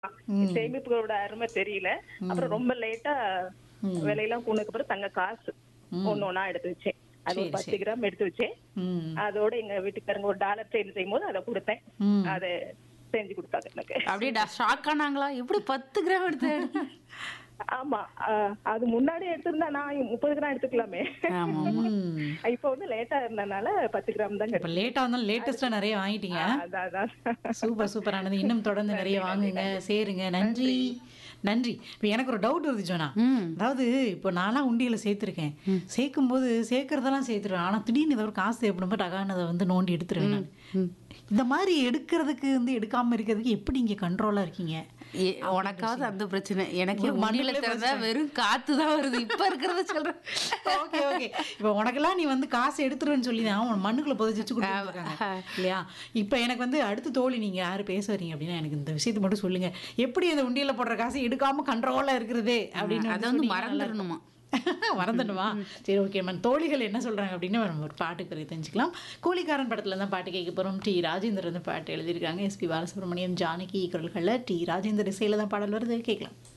ம். சேமிப்புகளோட அருமை தெரியல. அப்புறம் ம். ரொம்ப லேட்டா ம். விலையெல்லாம் கூடுனதுக்கு அப்புறம் தங்க காசு ம். ஒண்ணு ஒண்ணா எடுத்து வச்சேன். அது ஒரு சரி, 10 சரி. கிராம் எடுத்து வச்சேன். ம். அதோட எங்க வீட்டுக்காரங்க ஒரு டாலர் செயின் செய்யும்போது அத குடுத்தேன். ம். அத செஞ்சு குடுத்தாங்க எனக்கு. அப்படியே ஷாக் ஆனாங்களா? எப்படி 10 கிராம் எடுத்த? ஆமா. அ அது முன்னாடி எடுத்திருந்தா நான் 30 கிராம் எடுத்துக்கலாமே. ஆமாமா. ம். இப்ப வந்து லேட்டா இருந்தனால 10 கிராம் தாங்க இப்ப எடுத்தேன். லேட்டா வந்தாலும் லேட்டஸ்ட்டா அதுக்கு நெறைய வாங்கிட்டீங்க. அதான் அதான். சூப்பர், சூப்பரானது. இன்னும் தொடர்ந்து நெறைய நன்றி, நன்றி, வாங்குங்க, நன்றி. சேருங்க. நன்றி. நன்றி. நன்றி. இப்ப எனக்கு ஒரு டவுட் வருது ஜோனா. ம். அதாவது இப்போ நான்லாம் உண்டியல்ல சேர்த்துருக்கேன். ம். சேர்க்கும்போது சேர்க்கிறதெல்லாம் சேர்த்துருவேன். ஆனா திடீர்னு ஏதோ ஒரு காசு தேவைப்படும்போது டகான்னு அத வந்து நோண்டி எடுத்துருவேன் ம். நானு. ம். இந்த மாரி எடுக்கிறதுக்கு வந்து எடுக்காம இருக்கிறதுக்கு எப்படி இங்க கண்ட்ரோலா இருக்கீங்க? உனக்காவது அந்த பிரச்சனை. எனக்கு உங்களுக்கு உண்டியல மண்ணுக்குள்ளே திறந்தா புதைச்சிட்டாங்க. வெறும் காத்து தான் வருது. இப்ப இருக்கிறத சொல்றேன். Okay, okay. இப்ப உனக்கெல்லாம் நீ வந்து காசு எடுத்துருவேன்னு சொல்லி தான் உன் மண்ணுக்குள்ள புதைச்சு வச்சு குடுத்துருக்காங்க. இல்லையா? இப்ப எனக்கு வந்து அடுத்த தோழி நீங்க யாரு பேச வரீங்க அப்படின்னா, எனக்கு இந்த விஷயத்த மட்டும் சொல்லுங்க. எப்படி அந்த உண்டியல்ல போடுற காசு எடுக்காம கண்ட்ரோலா இருக்கிறது அப்படின்னு அத வந்து வந்து சொன்னீங்கன்னா நல்லா இருக்கும். மறந்துடணுமா? மறந்துடுமா? சரி, ஓகே மேம். தோழிகள் என்ன சொல்றாங்க அப்படின்னு நம்ம ஒரு பாட்டுக்கு பிறகு தெரிஞ்சுக்கலாம். கூலிக்காரன் படத்துல தான் பாட்டு கேட்க போறோம். டி. ராஜேந்தர் வந்து பாட்டு எழுதியிருக்காங்க. SP Balasubramaniam, Janaki குரல்கள்ல D. ராஜேந்தர் இசையில தான் பாடல் வருது. கேட்கலாம்.